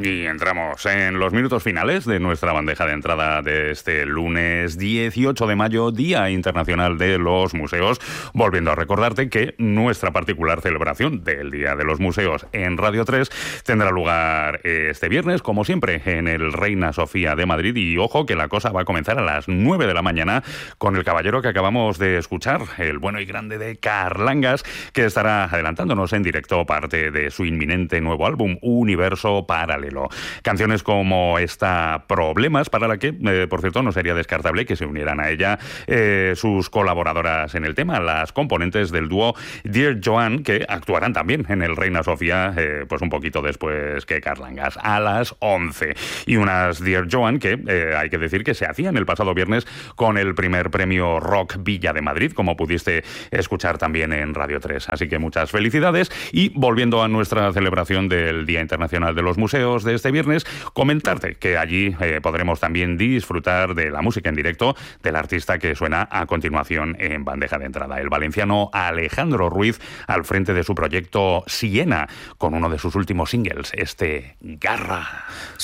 Y entramos en los minutos finales de nuestra bandeja de entrada de este lunes 18 de mayo, Día Internacional de los Museos, volviendo a recordarte que nuestra particular celebración del Día de los Museos en Radio 3 tendrá lugar este viernes, como siempre, en el Reina Sofía de Madrid. Y ojo que la cosa va a comenzar a las 9 de la mañana con el caballero que acabamos de escuchar, el bueno y grande de Carlangas, que estará adelantándonos en directo parte de su inminente nuevo álbum, Universo Paralelo. Canciones como esta, Problemas, para la que, por cierto, no sería descartable que se unieran a ella sus colaboradoras en el tema, las componentes del dúo Dear Joan, que actuarán también en el Reina Sofía, pues un poquito después que Carlangas, a las 11. Y unas Dear Joan que hay que decir que se hacían el pasado viernes con el primer premio Rock Villa de Madrid, como pudiste escuchar también en Radio 3. Así que muchas felicidades. Y volviendo a nuestra celebración del Día Internacional de los Museos de este viernes, comentarte que allí podremos también disfrutar de la música en directo del artista que suena a continuación en bandeja de entrada, el valenciano Alejandro Ruiz, al frente de su proyecto Siena, con uno de sus últimos singles, este Garra.